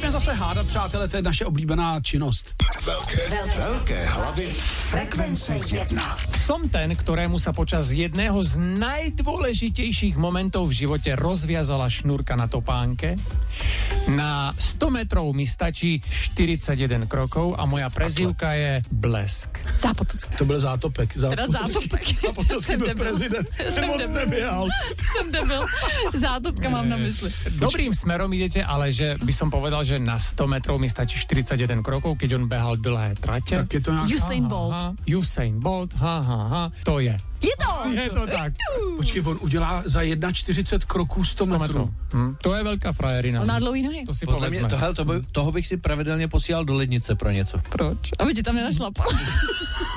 Pojďme zase hádat, přátelé, to je naše oblíbená činnost. Veľké hlavy. Frekvence 1. Som ten, ktorému sa počas jedného z najdôležitejších momentov v živote rozviazala šnúrka na topánke. Na 100 metrov mi stačí 41 krokov a moja prezývka je Blesk. Zápotocký. To byl Zátopek. Teda Zátopek. Zápotocký byl prezident. Jsem moc neběhal. Jsem debil. Zátopka mám na mysli. Dobrým smerom idete, ale že by som povedal, že na 100 metrov mi stačí 41 krokov, keď on behal dlhé trate. Tak je to nějaká... Usain Bolt. Usain Bolt, to je. Je to tak. Počkej, on udělá za 1,40 kroků 100 metrů. To je veľká frajerina. On má dlouhý nohy. To si Podle mě povedzme. toho bych si pravidelně posílal do lednice pro něco. Proč? Aby ti tam nenašlapal.